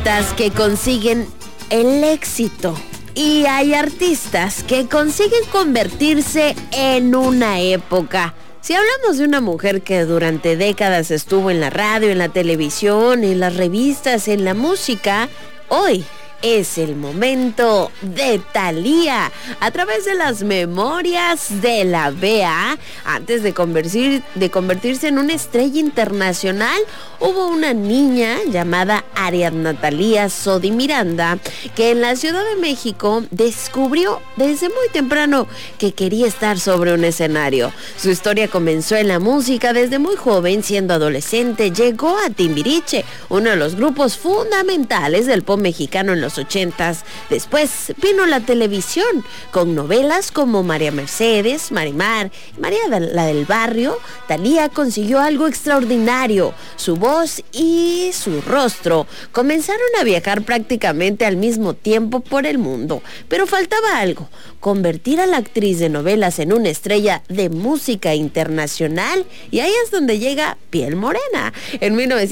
artistas que consiguen el éxito y hay artistas que consiguen convertirse en una época. Si hablamos de una mujer que durante décadas estuvo en la radio, en la televisión, en las revistas, en la música, hoy es el momento de Thalía. A través de las memorias de la Bea, antes de convertirse en una estrella internacional, hubo una niña llamada Ariadna Thalía Sodi Miranda, que en la Ciudad de México descubrió desde muy temprano que quería estar sobre un escenario. Su historia comenzó en la música desde muy joven. Siendo adolescente, llegó a Timbiriche, uno de los grupos fundamentales del pop mexicano en los 80s. Después vino la televisión, con novelas como María Mercedes, Marimar, María la del Barrio. Thalía consiguió algo extraordinario. Su voz y su rostro comenzaron a viajar prácticamente al mismo tiempo por el mundo. Pero faltaba algo: convertir a la actriz de novelas en una estrella de música internacional. Y ahí es donde llega Piel Morena. En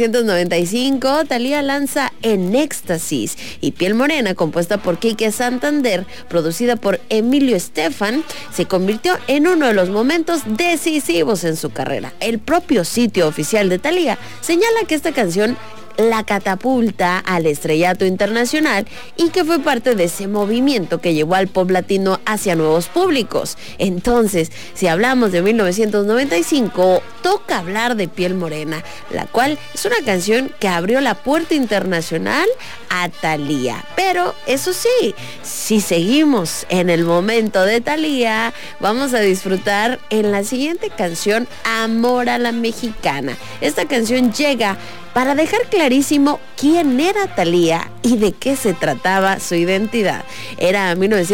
1995, Thalía lanza En Éxtasis, y Piel Morena, compuesta por Quique Santander, producida por Emilio Estefan, se convirtió en uno de los momentos decisivos en su carrera. El propio sitio oficial de Thalía señala que esta canción la catapulta al estrellato internacional y que fue parte de ese movimiento que llevó al pop latino hacia nuevos públicos. Entonces, si hablamos de 1995, toca hablar de Piel Morena, la cual es una canción que abrió la puerta internacional a Thalía. Pero eso sí, si seguimos en el momento de Thalía, vamos a disfrutar en la siguiente canción, Amor a la Mexicana. Esta canción llega para dejar clarísimo quién era Thalía y de qué se trataba su identidad. Era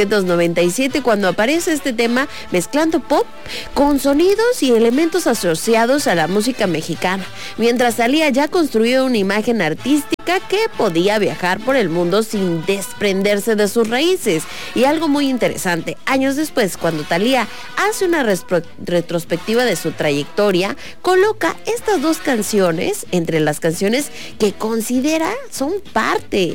1997 cuando aparece este tema mezclando pop con sonidos y elementos asociados a la música mexicana, mientras Thalía ya construyó una imagen artística que podía viajar por el mundo sin desprenderse de sus raíces. Y algo muy interesante, años después, cuando Thalía hace una retrospectiva de su trayectoria, coloca estas dos canciones entre las canciones que considera son parte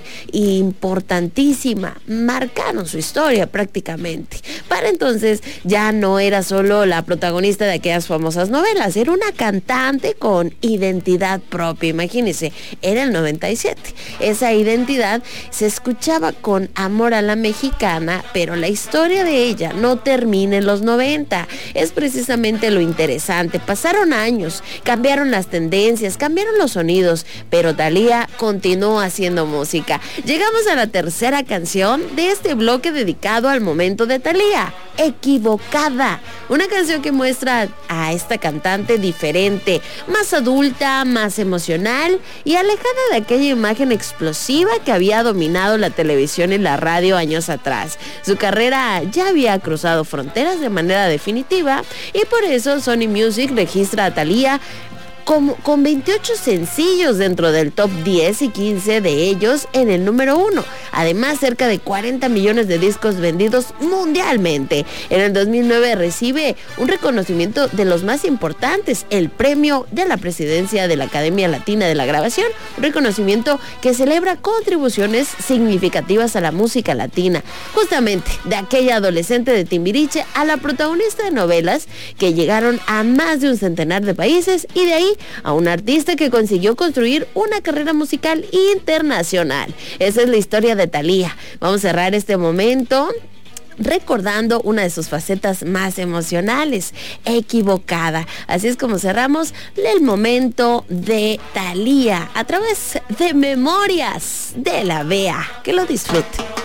importantísima, marcaron su historia prácticamente. Para entonces ya no era solo la protagonista de aquellas famosas novelas, era una cantante con identidad propia. Imagínense, era el 97. Esa identidad se escuchaba con Amor a la Mexicana, pero la historia de ella no termina en los 90. Es precisamente lo interesante. Pasaron años, cambiaron las tendencias, cambiaron los sonidos, pero Thalía continuó haciendo música. Llegamos a la tercera canción de este bloque dedicado al momento de Thalía, Equivocada. Una canción que muestra a esta cantante diferente, más adulta, más emocional y alejada de aquella imagen explosiva que había dominado la televisión y la radio años atrás. Su carrera ya había cruzado fronteras de manera definitiva y por eso Sony Music registra a Thalía con 28 sencillos dentro del top 10 y 15 de ellos en el número 1. Además, cerca de 40 millones de discos vendidos mundialmente. En el 2009 recibe un reconocimiento de los más importantes, el premio de la presidencia de la Academia Latina de la Grabación, un reconocimiento que celebra contribuciones significativas a la música latina, justamente de aquella adolescente de Timbiriche a la protagonista de novelas que llegaron a más de un centenar de países, y de ahí a un artista que consiguió construir una carrera musical internacional. Esa es la historia de Thalía. Vamos a cerrar este momento recordando una de sus facetas más emocionales, Equivocada. Así es como cerramos el momento de Thalía a través de Memorias de la Bea. Que lo disfruten.